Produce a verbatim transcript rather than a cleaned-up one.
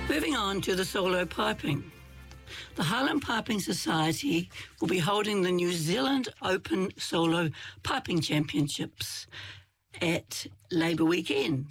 Moving on to the solo piping. The Highland Piping Society will be holding the New Zealand Open Solo Piping Championships at Labour Weekend.